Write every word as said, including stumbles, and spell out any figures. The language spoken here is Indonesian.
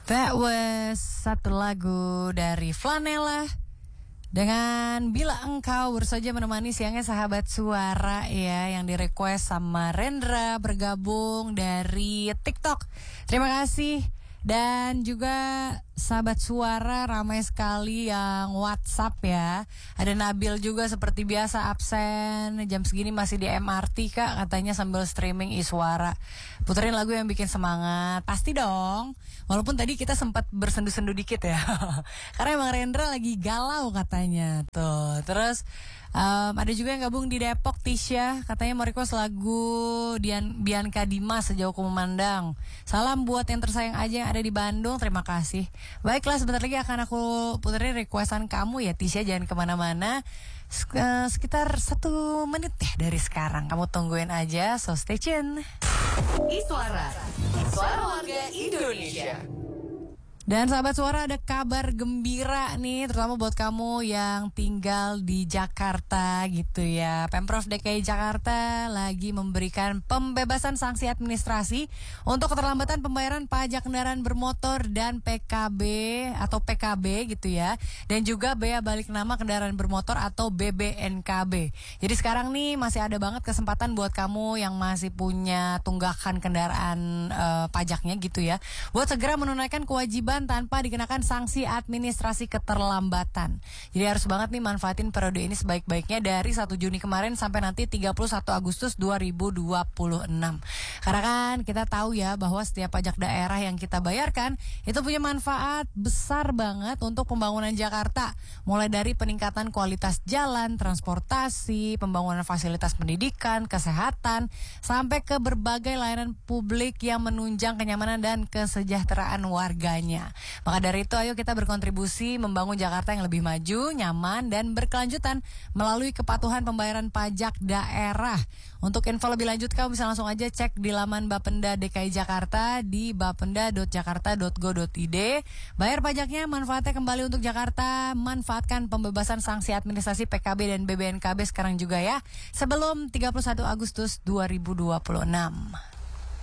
That was satu lagu dari Flanela dengan Bila Engkau baru saja menemani siangnya sahabat suara ya, yang di request sama Rendra bergabung dari TikTok. Terima kasih. Dan juga sahabat suara ramai sekali yang WhatsApp ya. Ada Nabil juga seperti biasa absen. Jam segini masih di M R T kak, katanya sambil streaming Iswara. Puterin lagu yang bikin semangat. Pasti dong. Walaupun tadi kita sempat bersendu-sendu dikit ya. Karena emang Rendra lagi galau katanya. Tuh. Terus um, ada juga yang gabung di Depok, Tisha. Katanya mau request lagu Dian, Bianca Dimas, Sejauh Ku Memandang. Salam buat yang tersayang aja yang ada di Bandung. Terima kasih. Baiklah, sebentar lagi akan aku puterin requestan kamu ya Tisha. Jangan kemana-mana. Sekitar satu menit deh dari sekarang. Kamu tungguin aja, so stay tune. Iswara, suara warga Indonesia. Dan sahabat suara, ada kabar gembira nih, terutama buat kamu yang tinggal di Jakarta gitu ya. Pemprov D K I Jakarta lagi memberikan pembebasan sanksi administrasi untuk keterlambatan pembayaran pajak kendaraan bermotor dan P K B atau P K B gitu ya. Dan juga bea balik nama kendaraan bermotor atau B B N K B. Jadi sekarang nih masih ada banget kesempatan buat kamu yang masih punya tunggakan kendaraan uh, pajaknya gitu ya, buat segera menunaikan kewajiban tanpa dikenakan sanksi administrasi keterlambatan. Jadi harus banget nih manfaatin periode ini sebaik-baiknya dari satu Juni kemarin sampai nanti tiga puluh satu Agustus dua ribu dua puluh enam. Karena kan kita tahu ya bahwa setiap pajak daerah yang kita bayarkan itu punya manfaat besar banget untuk pembangunan Jakarta. Mulai dari peningkatan kualitas jalan, transportasi, pembangunan fasilitas pendidikan, kesehatan, sampai ke berbagai layanan publik yang menunjang kenyamanan dan kesejahteraan warganya. Maka dari itu ayo kita berkontribusi membangun Jakarta yang lebih maju, nyaman, dan berkelanjutan melalui kepatuhan pembayaran pajak daerah. Untuk info lebih lanjut kamu bisa langsung aja cek di laman Bapenda D K I Jakarta di bapenda dot jakarta dot go dot i d. Bayar pajaknya, manfaatnya kembali untuk Jakarta. Manfaatkan pembebasan sanksi administrasi P K B dan B B N K B sekarang juga ya, sebelum tiga puluh satu Agustus dua ribu dua puluh enam.